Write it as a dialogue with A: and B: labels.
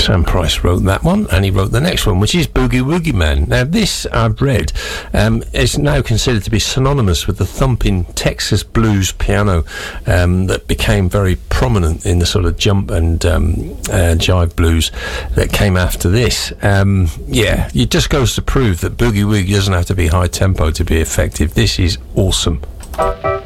A: Sam Price wrote that one, and he wrote the next one, which is Boogie Woogie Man. Now, this, I've read, is now considered to be synonymous with the thumping Texas blues piano that became very prominent in the sort of jump and jive blues that came after this. Yeah, it just goes to prove that Boogie Woogie doesn't have to be high tempo to be effective. This is awesome.